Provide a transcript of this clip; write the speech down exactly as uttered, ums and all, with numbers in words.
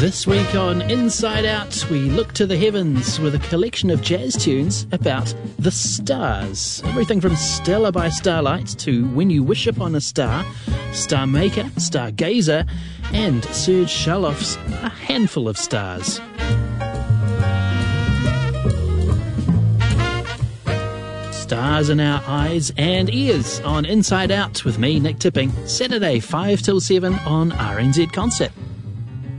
This week on Inside Out, we look to the heavens with a collection of jazz tunes about the stars. Everything from Stella by Starlight to When You Wish Upon a Star, Star Maker, Stargazer, and Serge Charloff's A Handful of Stars. Stars in our eyes and ears on Inside Out with me, Nick Tipping, Saturday five till seven on R N Z Concert.